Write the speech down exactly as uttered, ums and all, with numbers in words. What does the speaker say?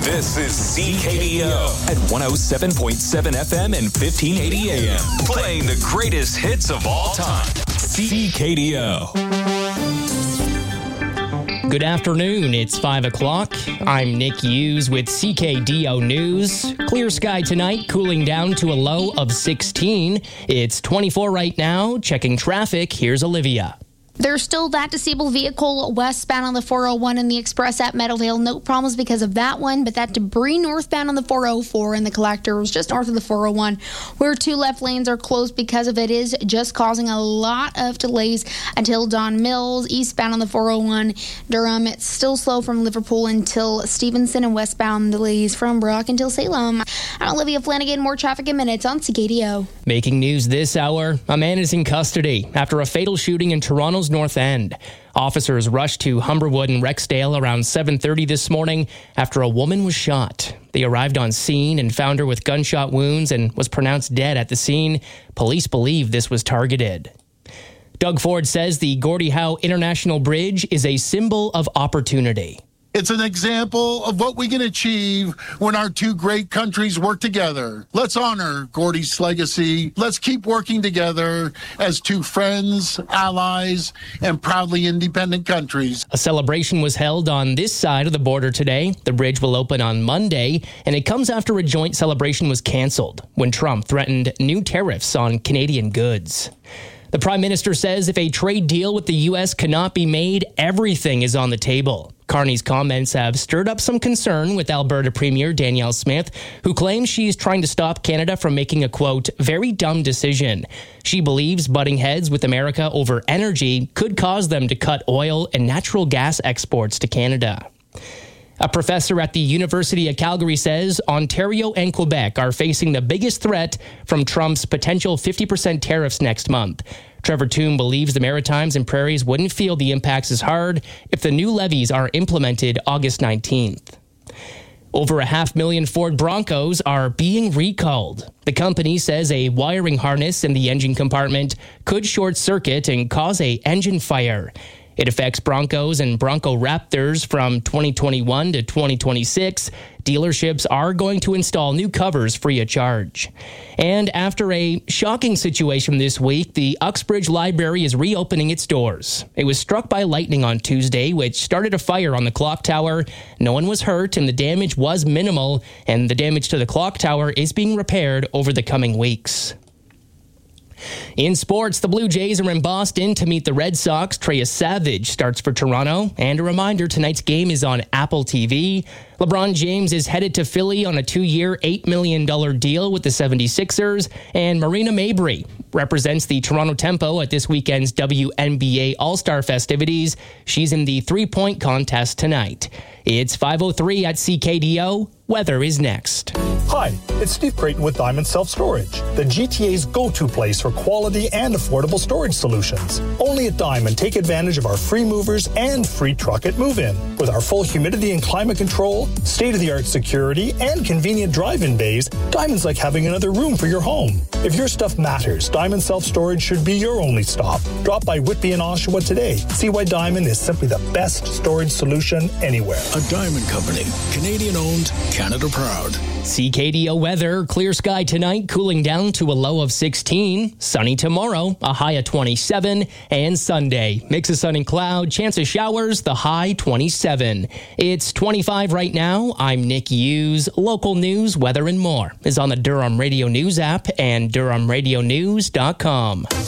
This is C K D O at one oh seven point seven F M and fifteen eighty A M. Playing the greatest hits of all time. C K D O. Good afternoon. It's five o'clock. I'm Nick Hughes with C K D O News. Clear sky tonight, cooling down to a low of sixteen. It's twenty-four right now. Checking traffic, here's Olivia. There's still that disabled vehicle westbound on the four oh one and the express at Meadowdale. No problems because of that one, but that debris northbound on the four oh four and the collector was just north of the four oh one, where two left lanes are closed because of it is just causing a lot of delays until Don Mills. Eastbound on the four oh one, Durham, it's still slow from Liverpool until Stevenson, and westbound delays from Brock until Salem. I'm Olivia Flanagan. More traffic in minutes on C K D O. Making news this hour, a man is in custody after a fatal shooting in Toronto's North End. Officers rushed to Humberwood and Rexdale around seven thirty this morning after a woman was shot. They arrived on scene and found her with gunshot wounds and was pronounced dead at the scene. Police believe this was targeted. Doug Ford says the Gordie Howe International Bridge is a symbol of opportunity. It's an example of what we can achieve when our two great countries work together. Let's honor Gordie's legacy. Let's keep working together as two friends, allies, and proudly independent countries. A celebration was held on this side of the border today. The bridge will open on Monday, and it comes after a joint celebration was canceled when Trump threatened new tariffs on Canadian goods. The Prime Minister says if a trade deal with the U S cannot be made, everything is on the table. Carney's comments have stirred up some concern with Alberta Premier Danielle Smith, who claims she's trying to stop Canada from making a, quote, very dumb decision. She believes butting heads with America over energy could cause them to cut oil and natural gas exports to Canada. A professor at the University of Calgary says Ontario and Quebec are facing the biggest threat from Trump's potential fifty percent tariffs next month. Trevor Toome believes the Maritimes and Prairies wouldn't feel the impacts as hard if the new levies are implemented August nineteenth. Over a half million Ford Broncos are being recalled. The company says a wiring harness in the engine compartment could short circuit and cause an engine fire. It affects Broncos and Bronco Raptors from twenty twenty-one to twenty twenty-six. Dealerships are going to install new covers free of charge. And after a shocking situation this week, the Uxbridge Library is reopening its doors. It was struck by lightning on Tuesday, which started a fire on the clock tower. No one was hurt, and the damage was minimal, and the damage to the clock tower is being repaired over the coming weeks. In sports, the Blue Jays are in Boston to meet the Red Sox. Treyas Savage starts for Toronto. And a reminder, tonight's game is on Apple T V. LeBron James is headed to Philly on a two-year, eight million dollars deal with the seventy-sixers. And Marina Mabrey represents the Toronto Tempo at this weekend's W N B A All-Star festivities. She's in the three-point contest tonight. It's five oh three at C K D O. Weather is next. Hi, it's Steve Creighton with Diamond Self-Storage, the G T A's go-to place for quality and affordable storage solutions. Only at Diamond, take advantage of our free movers and free truck at move-in. With our full humidity and climate control, state-of-the-art security, and convenient drive-in bays, Diamond's like having another room for your home. If your stuff matters, Diamond Self-Storage should be your only stop. Drop by Whitby and Oshawa today. See why Diamond is simply the best storage solution anywhere. A Diamond Company, Canadian-owned, Canada proud. C K D O weather, clear sky tonight, cooling down to a low of sixteen. Sunny tomorrow, a high of twenty-seven. And Sunday, mix of sun and cloud, chance of showers, the high twenty-seven. It's twenty-five right now. I'm Nick Hughes. Local news, weather, and more is on the Durham Radio News app and Durham Radio News dot com.